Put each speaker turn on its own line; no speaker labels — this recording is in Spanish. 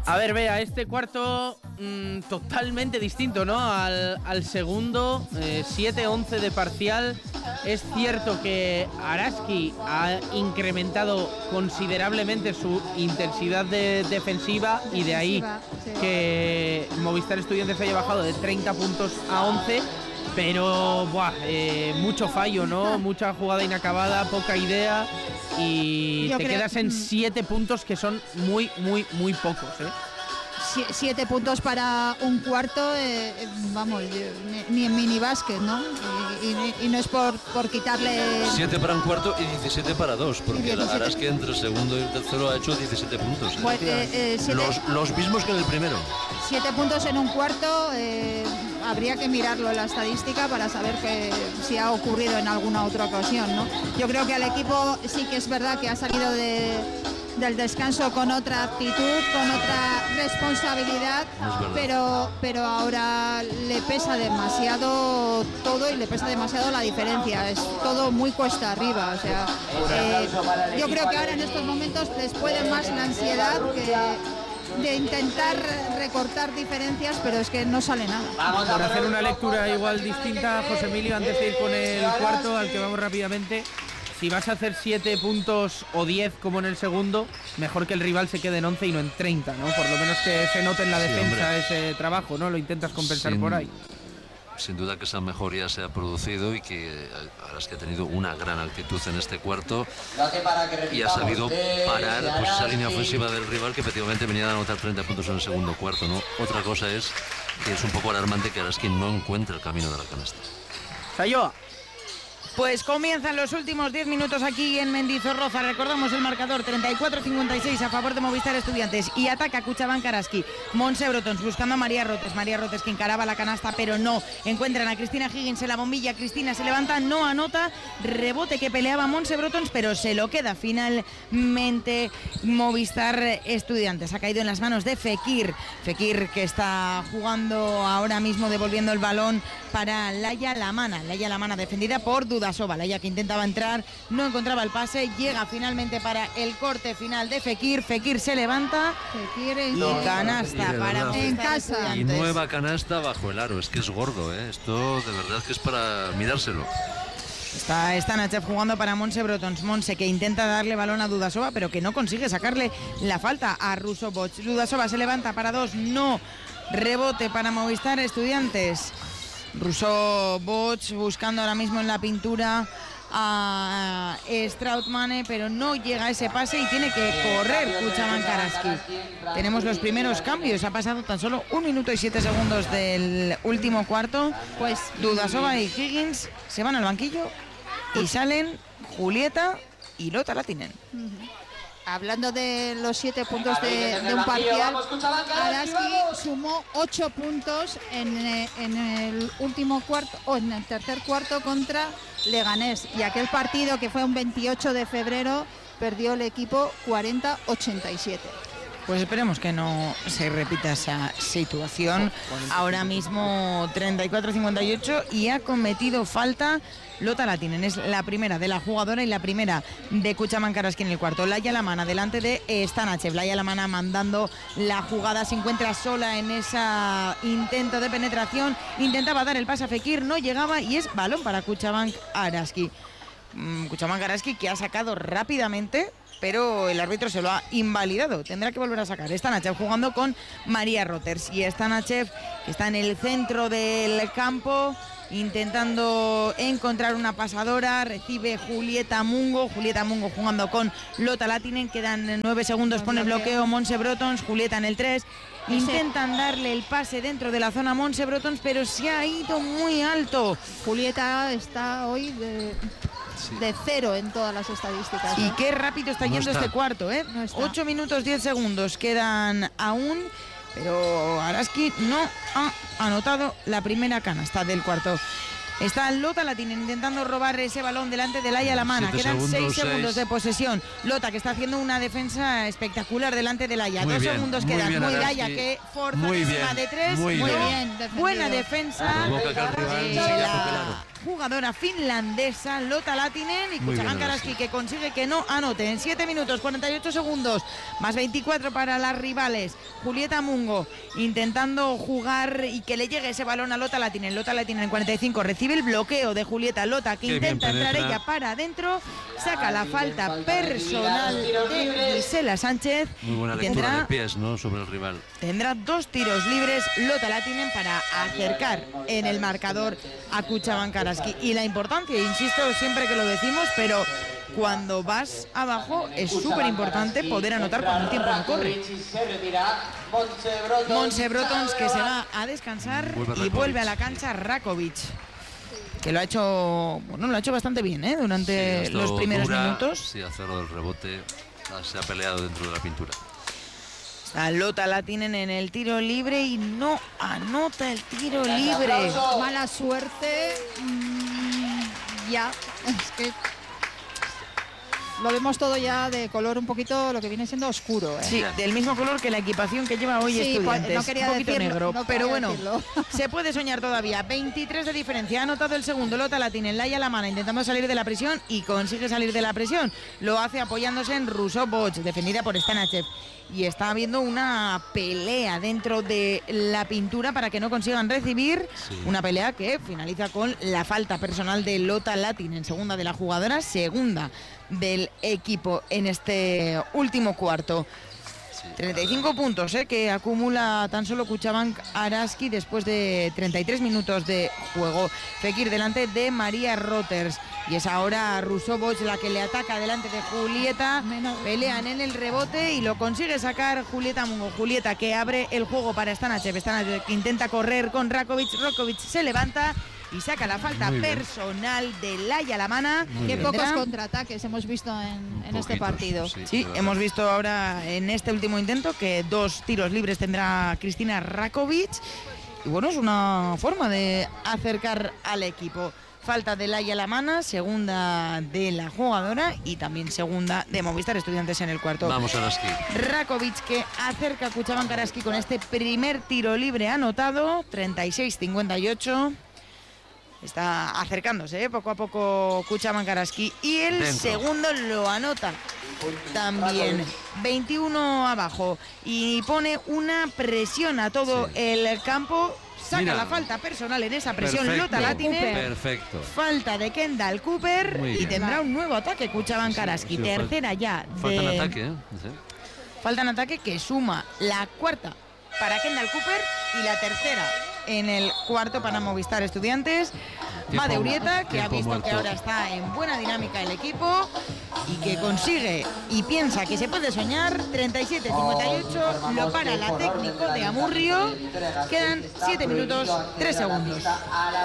A ver, vea, este cuarto totalmente distinto, ¿no? Al segundo, 7-11 de parcial. Es cierto que Araski ha incrementado considerablemente su intensidad defensiva y de ahí que Movistar Estudiantes haya bajado de 30 puntos a 11. Pero, mucho fallo, ¿no? Mucha jugada inacabada, poca idea y te quedas en 7 puntos que son muy, muy, muy pocos, ¿eh?
7 puntos para un cuarto, vamos, ni en minibásquet, ¿no? Y no es por quitarle...
7 para un cuarto y 17 para 2, porque Araski entre el segundo y el tercero ha hecho 17 puntos. Los mismos que en el primero.
7 puntos en un cuarto, habría que mirarlo en la estadística para saber si ha ocurrido en alguna otra ocasión, ¿no? Yo creo que al equipo sí que es verdad que ha salido del descanso con otra actitud, con otra responsabilidad, pero ahora le pesa demasiado todo y le pesa demasiado la diferencia, es todo muy cuesta arriba, o sea, yo creo que ahora en estos momentos les puede más la ansiedad de intentar recortar diferencias, pero es que no sale nada.
Por hacer una lectura igual distinta, José Emilio, antes de ir con el cuarto, al que vamos rápidamente, si vas a hacer 7 puntos o 10 como en el segundo, mejor que el rival se quede en 11 y no en 30, ¿no? Por lo menos que se note en la defensa ese trabajo, ¿no? Lo intentas compensar por ahí.
Sin duda que esa mejoría se ha producido y que Araski ha tenido una gran actitud en este cuarto y ha sabido parar pues esa línea ofensiva del rival que efectivamente venía a anotar 30 puntos en el segundo cuarto, ¿no? Otra cosa es que es un poco alarmante que Araski no encuentre el camino de la canasta.
Sayoa.
Pues comienzan los últimos 10 minutos aquí en Mendizorroza. Recordamos el marcador 34-56 a favor de Movistar Estudiantes y ataca Kutxabank Araski. Montse Brotons buscando a María Rotes que encaraba la canasta pero no. Encuentran a Cristina Higgins en la bombilla. Cristina se levanta, no anota. Rebote que peleaba Montse Brotons pero se lo queda finalmente Movistar Estudiantes. Ha caído en las manos de Fekir. Fekir que está jugando ahora mismo, devolviendo el balón para Laia Lamana. Laia Lamana defendida por Dudasova. Laia que intentaba entrar, no encontraba el pase, llega finalmente para el corte final de Fekir. Fekir se levanta, y canasta para
en casa.
Y nueva canasta bajo el aro. Es que es gordo, ¿eh? Esto de verdad que es para mirárselo.
Está Stanachev jugando para Montse Brotons. Montse que intenta darle balón a Dudasova pero que no consigue sacarle la falta a Russo Boch. Dudasova se levanta para 2, no. Rebote para Movistar Estudiantes. Russo Boch buscando ahora mismo en la pintura a Strautmane, pero no llega a ese pase y tiene que correr Kutxabank Araski. Tenemos los primeros cambios, ha pasado tan solo 1 minuto y 7 segundos del último cuarto. Pues Dudasova y Higgins se van al banquillo y salen Julieta y Lota Latinen.
Hablando de los 7 puntos de un parcial, Araski sumó 8 puntos en el último cuarto o en el tercer cuarto contra Leganés, y aquel partido que fue un 28 de febrero perdió el equipo 40-87.
Pues esperemos que no se repita esa situación. Ahora mismo 34-58 y ha cometido falta Lota Latinen. Es la primera de la jugadora y la primera de Kutxabank Araski en el cuarto. Laia Lamana delante de Stanachev. Laia Lamana mandando la jugada, se encuentra sola en ese intento de penetración. Intentaba dar el pase a Fekir, no llegaba y es balón para Kutxabank Araski. Kutxabank Araski que ha sacado rápidamente, pero el árbitro se lo ha invalidado. Tendrá que volver a sacar. Stanachev jugando con María Roters. Y Stanachev, que está en el centro del campo, intentando encontrar una pasadora. Recibe Julieta Mungo. Julieta Mungo jugando con Lota Latinen. Quedan 9 segundos. Pone bloqueo Montse Brotons. Julieta en el 3. Intentan darle el pase dentro de la zona Montse Brotons, pero se ha ido muy alto.
Julieta está hoy de 0 en todas las estadísticas, ¿no?
Y qué rápido está yendo este cuarto, ¿eh?
No está.
8 minutos 10 segundos quedan aún, pero Araski no ha anotado la primera canasta del cuarto. Está Lota Latinen intentando robar ese balón delante de Laia Lamana. Quedan 6 segundos de posesión. Lota que está haciendo una defensa espectacular delante de Laia. 2 segundos quedan. Muy Laia que forza encima de 3. Muy bien.
Defendido.
Buena defensa jugadora finlandesa Lotta Lahtinen, y Kutxabank Araski, que consigue que no anote en 7 minutos 48 segundos, más 24 para las rivales. Julieta Mungo intentando jugar y que le llegue ese balón a Lotta Lahtinen. Lotta Lahtinen en 45 recibe el bloqueo de Julieta. Lotta, que intenta entrar ella para adentro, saca la falta personal de Gisela Sánchez.
Muy buena lectura de pies, ¿no?, sobre el rival.
Tendrá 2 tiros libres Lotta Lahtinen para acercar en el marcador a Kutxabank Araski. Y la importancia, insisto siempre que lo decimos, pero cuando vas abajo es súper importante poder anotar cuando el tiempo no corre. Montse Brotons, que se va a descansar, y vuelve a la cancha Rakovic, que lo ha hecho bastante bien, durante los primeros minutos.
Sí, hacerlo del rebote, se ha peleado dentro de la pintura.
A Lotta Lahtinen en el tiro libre y no anota el tiro libre.
Mala suerte. Ya, es que lo vemos todo ya de color un poquito, lo que viene siendo oscuro.
Sí, del mismo color que la equipación que lleva hoy Estudiantes.
No quería
un poquito
decirlo,
negro,
no
pero bueno,
decirlo.
Se puede soñar todavía. 23 de diferencia, ha anotado el segundo Lotta Lahtinen, Laia Lamana intentando salir de la presión y consigue salir de la presión. Lo hace apoyándose en Rusov-Boch, defendida por Stanachev. Y está habiendo una pelea dentro de la pintura para que no consigan recibir. Sí. Una pelea que finaliza con la falta personal de Lotta Lahtinen, segunda de la jugadora, segunda del equipo en este último cuarto. 35 puntos que acumula tan solo Kutxabank Araski después de 33 minutos de juego. Fekir delante de María Roters. Y es ahora Rusov-Boch la que le ataca delante de Julieta. Pelean en el rebote y lo consigue sacar Julieta Mungo. Julieta, que abre el juego para Stanachev. Stanachev que intenta correr con Rakovic. Rakovic se levanta y saca la falta personal de Laia Lamana.
Qué pocos contraataques hemos visto en este partido.
Sí, hemos visto ahora en este último intento que 2 tiros libres tendrá Cristina Rakovic. Y bueno, es una forma de acercar al equipo. Falta de Laia Lamana, segunda de la jugadora y también segunda de Movistar Estudiantes en el cuarto.
Vamos a Araski.
Rakovic, que acerca a Kutxabank Araski con este primer tiro libre anotado, 36-58. Está acercándose poco a poco Kutxabank Araski. Y el segundo lo anota también. 21 abajo. Y pone una presión a todo el campo. Saca la falta personal en esa presión. Lotta Lahtinen.
Perfecto.
Falta de Kendall Cooper. Y tendrá un nuevo ataque Kutxabank Araski. Tercera ya.
Falta en ataque,
Falta en ataque, que suma la cuarta para Kendall Cooper y la tercera en el cuarto para Movistar Estudiantes. Made Urieta, que ha visto que ahora está en buena dinámica el equipo y que consigue y piensa que se puede soñar. 37-58, lo para la técnico de Amurrio. Quedan 7 minutos 3 segundos.